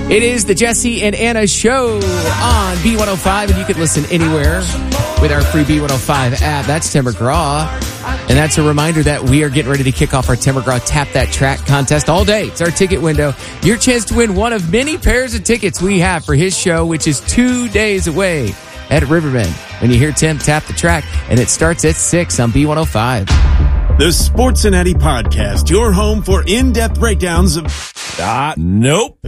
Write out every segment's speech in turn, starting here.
It is the Jesse and Anna Show on B105, and you can listen anywhere with our free B105 app. That's Tim McGraw. And that's a reminder that we are getting ready to kick off our Tim McGraw Tap That Track contest all day. It's our ticket window. Your chance to win one of many pairs of tickets we have for his show, which is 2 days away at Riverbend. When you hear Tim tap the track, and it starts at 6 on B105. The Sportsinati Podcast, your home for in-depth breakdowns of... Nope.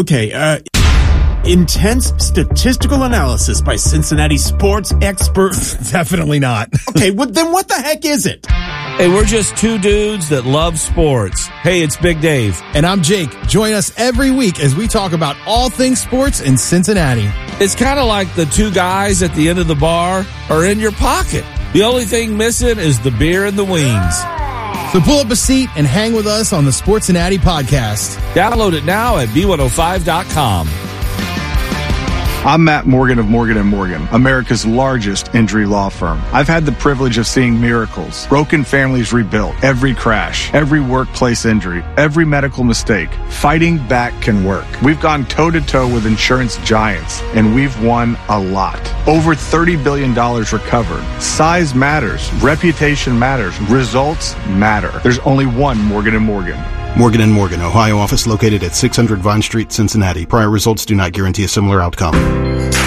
Intense statistical analysis by Cincinnati sports experts. Definitely not. Okay, well, then what the heck is it? Hey, we're just two dudes that love sports. Hey, it's Big Dave. And I'm Jake. Join us every week as we talk about all things sports in Cincinnati. It's kind of like the two guys at the end of the bar are in your pocket. The only thing missing is the beer and the wings. So pull up a seat and hang with us on the Sportsinati Podcast. Download it now at B105.com. I'm Matt Morgan of Morgan & Morgan, America's largest injury law firm. I've had the privilege of seeing miracles, broken families rebuilt, every crash, every workplace injury, every medical mistake. Fighting back can work. We've gone toe-to-toe with insurance giants, and we've won a lot. Over $30 billion recovered. Size matters. Reputation matters. Results matter. There's only one Morgan & Morgan. Morgan & Morgan, Ohio office located at 600 Vine Street, Cincinnati. Prior results do not guarantee a similar outcome.